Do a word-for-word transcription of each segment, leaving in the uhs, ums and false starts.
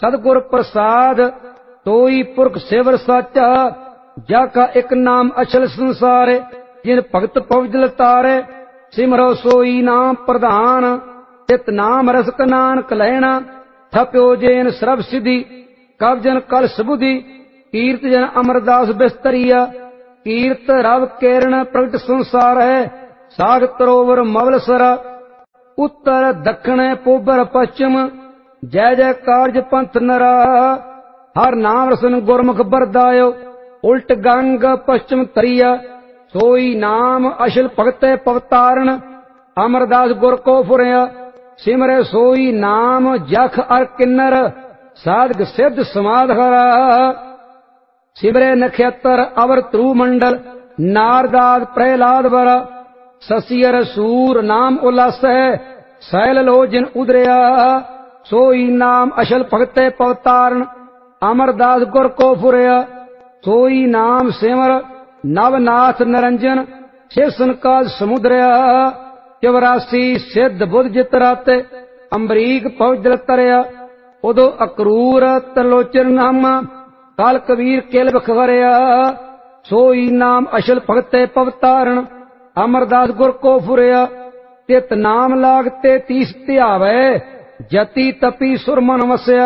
सतगुर प्रसाद तोई पुरख सेवर साचा, जाका एक नाम अचल संसार, जिन भगत पवजल तारे, सिमरो सोई नाम प्रधान, चित नाम रसक नानक लैना, थप्यो जेन सर्ब सिद्धि, कवजन कल सबुद्धि, कीर्त जन अमरदास बिस्तरिया, कीर्त रव केरण प्रगट संसार है, साग तरोवर मवल सरा, उत्तर दक्षिण पोबर पश्चिम, जय जय कारज पंथ नरा, हर नाम रसन गुरमुख बरदायो, उल्ट गंग पश्चिम तरिया, सोई नाम अशल भगत पवतारण, अमरदास गुर को फुरया, सिमरे सोई नाम जख अर किन्नर, साधक सिद्ध समाध हरा, सिमरे नक्षत्र अवर ध्रुव मंडल, नारदाद प्रहलाद बरा, ससियर सूर नाम उल्लास है, सैल लो जिन उदरिया, सोई नाम अशल भगत पवतारण, अमरदास गुर को फुरया, सोई नाम सिमर नवनाथ निरंजन, शेषन काज समुद्रया, चौरासी सिद्ध बुद्ध जित राते, अम्बरीक पवजल तरया, उदो अक्रूर त्रिलोचन नामा, काल कबीर केल बखवरया, सोई नाम अशल भगत पवतारण, अमरदास गुर को फुरया, तित नाम लागते तीस त्यावे, जति तपी सुरमन वसया,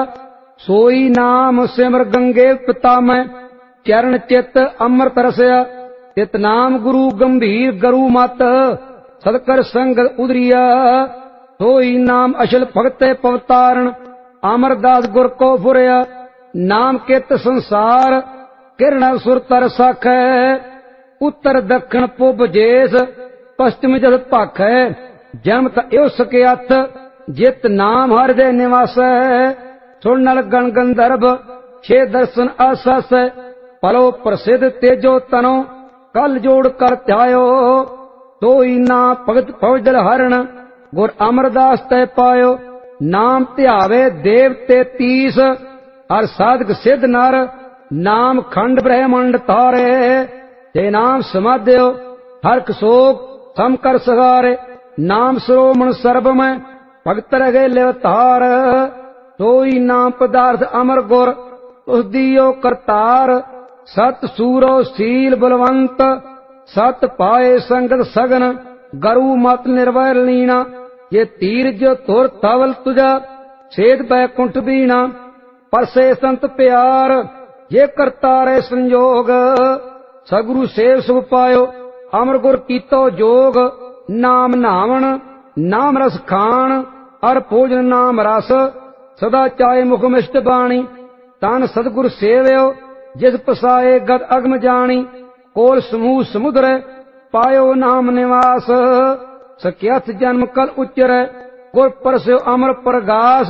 सोई नाम सिमर गंगे पिता में, चरण चित अमृत रसया, तित नाम गुरु गंभीर गरु मत, सदकर संग उदरिया, सोई नाम अशल भगत पवतारण, अमरदास गुर को फुरया, नाम कित संसार किरण सुर तर सख, उत्तर दक्षिण पुब जेस, पश्चिम जद पख, जन्म त एव सकियथ, जित नाम हृदय निवास, सुनल गण गंधर्व छे दर्शन आसस, पलो प्रसिद्ध तेजो तनो, कल जोड़ कर ध्यायो, सोई नाम भगत फौजल हरण, गुर अमरदास तय पायो, नाम ध्यावे देव तेतीस, हर साधक सिद्ध नर, नाम खंड ब्रह्मंड तारे, ते नाम समाध्यो हर शोक सम कर सगारे, नाम श्रोमण सर्ब में भगत रगे लेवतार, सोई नाम पदार्थ अमर गुर, उस दियो करतार, सत सूरो शील बलवंत, सत पाए संगत सगन, गरु मत निर्वैर लीना, ये तीर जो तुर तवल तुझा, छेद बैकुंठ बीना, परसे संत प्यार, ये करतारे संयोग, सगुरु सेव सुख पायो, अमर गुर कीतो जोग, नाम नावण नाम रस खान, अर भोजन नाम रस, सदा चाहे मुख मिष्ट बाणी, तन सतगुर सेव्यो, जिस पसाए गद अगम जानी, कोल समूह समुद्र पायो नाम निवास, सख्यथ जन्म कल उच्चर, गुर परस्यो अमर प्रगास,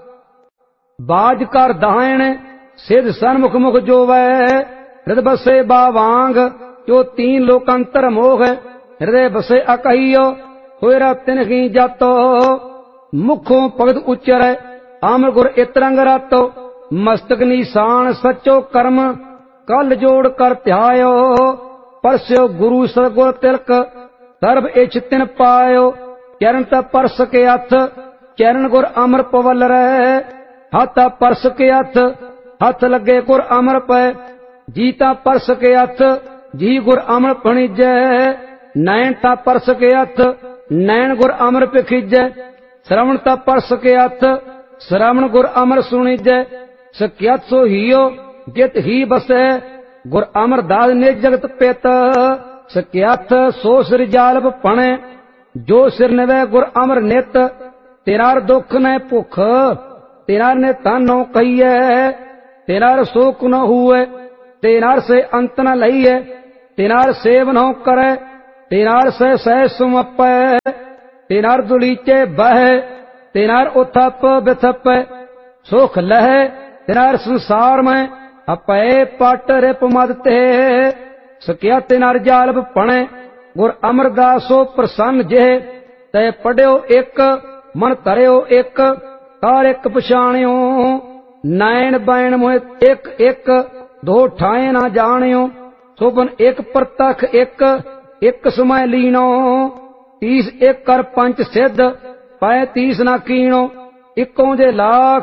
बाज कर दायण सिद्ध सन्मुख मुख जोवै, हृदय बसे बावांग, जो तीन लोकांतर मोह, हृदय बसे अकहियो, होयरा तिनहि जातो, मुखों भगत उच्चर, अमर गुर इतरंग रातो, मस्तक निशान सचो कर्म, कल जोड़ कर ध्यायो, परस्यो गुरु सतगुर तिलक, सर्ब इछ तिन पायो, चरण त परस के हथ, चरण गुर अमर पवल रहे, हथ परस के हथ, हथ लगे गुर अमर पै, जीता परस के हथ, जी गुर अमर फणिजै, नैन ता परस के हथ, नैन गुर अमर पिखिजै, श्रवण ता परस के हथ, श्रवण गुर अमर सुणिजै, सख्यत सो हियो जित ही बसै, गुर अमर दास निज जगत पित, सख्यत सो सिर जालब पणे, जो सिर निवै गुर अमर नित, तेरा दुख न भुख, तेरा ने तानो कहिए, तेरा शोक न हुए, तेरा से अंत न लईए, तेरा सेव न करे, तेरा से सह सुमपै, तेरा दुलीचे बह, तेरा उथप बिथप, सुख लह, तेरा संसार में अपे पट रिप मदते, सकिया तेनार जालब पणे, गुर अमरदासो प्रसन्न जे, तय पढ़ियो एक मन धरियो एक, कार एक पछाणियो, नैन बैन मोह एक एक, दो ठाए ना जानियो, सोबन एक प्रतख एक, एक समय लीनो, तीस एक कर पंच सिद्ध, पै तीस ना कीनो, इकों जे लाख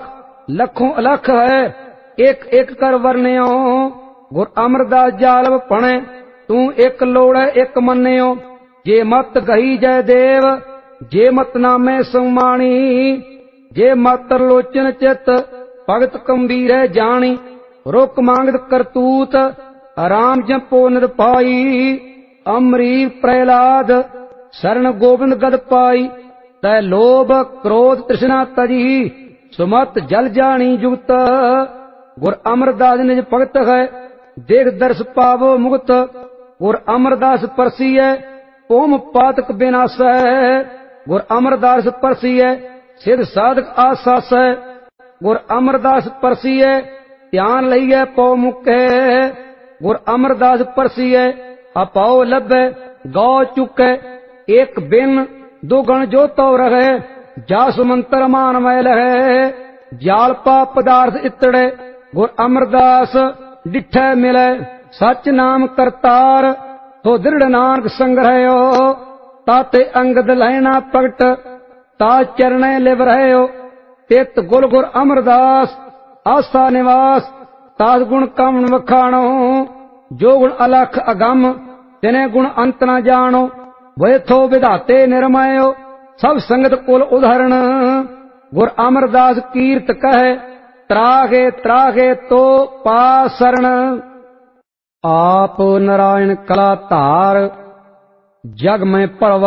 लखों अलख है एक एक कर वर्ण्यो। गुर अमरदास जालव पणे तू एक लोड़े एक मन्यो। जे मत गही जय देव जे मत नामे सुमाणी। जे मत लोचन चित भगत गंभीर है जानी। रुक मांगत करतूत राम जपो निरपाई। अमरीक प्रहलाद शरण गोविंद गद पाई। तै लोभ क्रोध तृष्णा तजी सुमत जल जानी जुगत। गुर अमरदास निज भगत है देख दर्श पावो मुक्त। गुर अमरदास परसिय ओम पातक विनाश है। गुर अमरदास परसिय सिद्ध साधक आसास है। गुर अमरदास परसिय ध्यान लइए पौ मुके। गुर अमरदास परसिय अपाओ लभे गौ चुके। एक बिन दो गण जो तो रहे जासु मंत्र मान मैल है। जालपा पदार्थ इतड़े गुर अमरदास डिठे मिले। सच नाम करतार तो दृढ़ नानक संग्रहो। ताते अंगद लहना प्रगट ता चरणे लिव रहो। तित गुल गुर अमरदास आस्था निवास तास गुण कम वखाणो। जो गुण अलख अगम तिने गुण अंत न जानो। वे थो विधाते निर्मयो सब संगत कुल उदाहरण। गुर अमरदास कीर्त कहे त्रागे त्रागे तो पासरण। आप नारायण कला धार जग में परवा